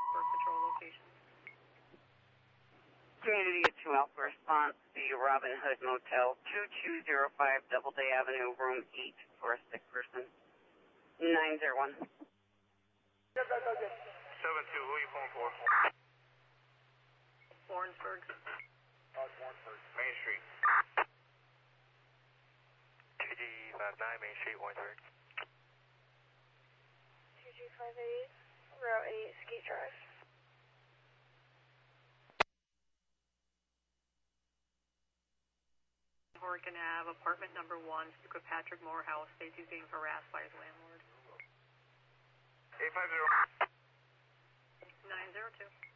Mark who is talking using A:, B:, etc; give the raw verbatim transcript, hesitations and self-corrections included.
A: for control location.
B: Community at two Alpha response, the Robin Hood Motel, two two zero five Doubleday Avenue, room eight for a sick person. nine zero one.
C: seven two, who are you calling for?
A: Warrensburg.
C: Oh, Warrensburg. Main Street.
D: T G five nine, Main Street, Warrensburg.
E: T G five eight, Route eight, Skeet Drive.
A: Horgan Ave, apartment number one, speak with Patrick Morehouse, states he's being harassed by his landlord.
C: eight five zero.
A: nine zero two.